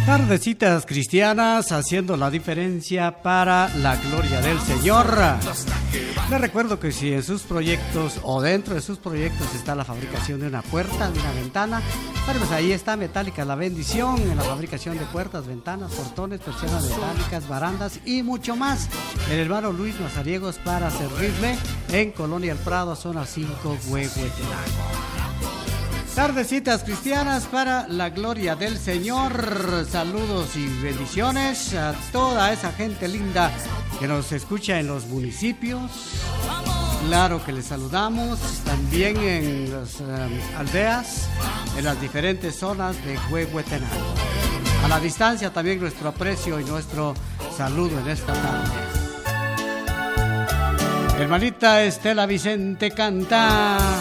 Tardecitas cristianas haciendo la diferencia para la gloria del Señor. Les recuerdo que si en sus proyectos o dentro de sus proyectos está la fabricación de una puerta, de una ventana, bueno, pues ahí está Metálica La Bendición en la fabricación de puertas, ventanas, portones, persianas metálicas, barandas y mucho más. El hermano Luis Mazariegos para servirle en Colonia El Prado, zona 5, Huehuetenango. Tardecitas cristianas para la gloria del Señor. Saludos y bendiciones a toda esa gente linda que nos escucha en los municipios. Claro que les saludamos también en las aldeas, en las diferentes zonas de Huehuetenango. A la distancia también nuestro aprecio y nuestro saludo en esta tarde. Hermanita Estela Vicente canta.